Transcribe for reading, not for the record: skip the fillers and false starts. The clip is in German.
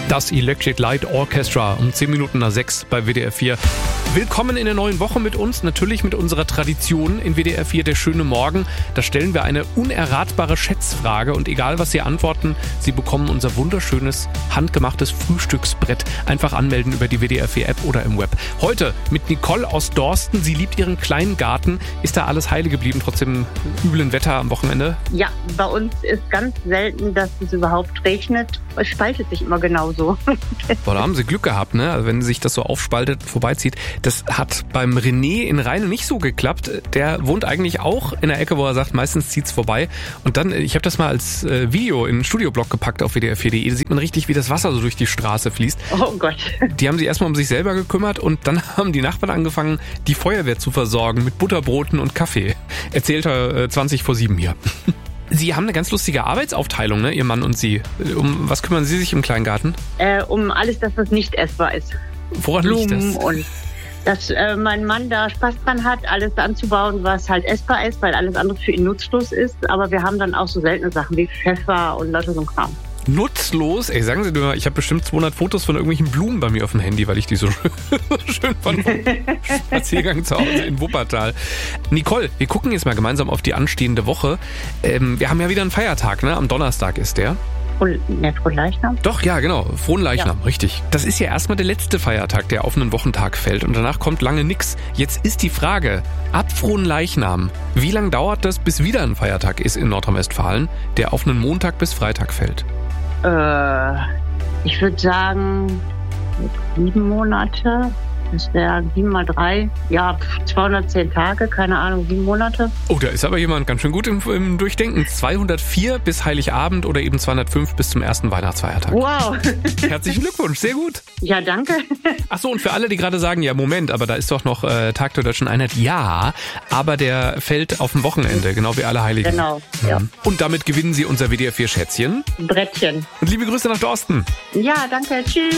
Das Electric Light Orchestra um 10 Minuten nach 6 bei WDR 4. Willkommen in der neuen Woche mit uns, natürlich mit unserer Tradition in WDR 4, der schöne Morgen. Da stellen wir eine unerratbare Schätzfrage und egal was Sie antworten, Sie bekommen unser wunderschönes, handgemachtes Frühstücksbrett. Einfach anmelden über die WDR 4 App oder im Web. Heute mit Nicole aus Dorsten. Sie liebt ihren kleinen Garten. Ist da alles heile geblieben, trotz dem üblen Wetter am Wochenende? Ja, bei uns ist ganz selten, dass es überhaupt regnet. Es spaltet sich immer genauso. Boah, da haben Sie Glück gehabt, ne? Also wenn sich das so aufspaltet, vorbeizieht. Das hat beim René in Rheine nicht so geklappt. Der wohnt eigentlich auch in der Ecke, wo er sagt, meistens zieht's vorbei. Und dann, ich habe das mal als Video in den Studioblog gepackt auf WDR4.de. Da sieht man richtig, wie das Wasser so durch die Straße fließt. Oh Gott. Die haben sich erstmal um sich selber gekümmert und dann haben die Nachbarn angefangen, die Feuerwehr zu versorgen mit Butterbroten und Kaffee. Erzählt er 20:07 hier. Sie haben eine ganz lustige Arbeitsaufteilung, ne, Ihr Mann und Sie. Um was kümmern Sie sich im Kleingarten? Um alles, das was nicht essbar ist. Woran liegt das? Und dass mein Mann da Spaß dran hat, alles anzubauen, was halt essbar ist, weil alles andere für ihn nutzlos ist. Aber wir haben dann auch so seltene Sachen wie Pfeffer und lauter so ein Kram. Nutzlos? Ey, sagen Sie mir mal, ich habe bestimmt 200 Fotos von irgendwelchen Blumen bei mir auf dem Handy, weil ich die so schön fand vom Spaziergang zu Hause in Wuppertal. Nicole, wir gucken jetzt mal gemeinsam auf die anstehende Woche. Wir haben ja wieder einen Feiertag, ne? Am Donnerstag ist der. Frohenleichnam? Doch, ja, genau. Frohenleichnam, ja. Richtig. Das ist ja erstmal der letzte Feiertag, der auf einen Wochentag fällt und danach kommt lange nix. Jetzt ist die Frage, ab Frohenleichnam, wie lange dauert das, bis wieder ein Feiertag ist in Nordrhein-Westfalen, der auf einen Montag bis Freitag fällt? Ich würde sagen 7 Monate. Das wäre 7 mal 3. Ja, 210 Tage, keine Ahnung, 7 Monate. Oh, da ist aber jemand ganz schön gut im Durchdenken. 204 bis Heiligabend oder eben 205 bis zum ersten Weihnachtsfeiertag. Wow. Herzlichen Glückwunsch, sehr gut. Ja, danke. Achso, und für alle, die gerade sagen, ja, Moment, aber da ist doch noch Tag der Deutschen Einheit. Ja, aber der fällt auf dem Wochenende, genau wie alle Heiligen. Genau, ja. Und damit gewinnen Sie unser WDR 4 Schätzchen. Brettchen. Und liebe Grüße nach Dorsten. Ja, danke, tschüss.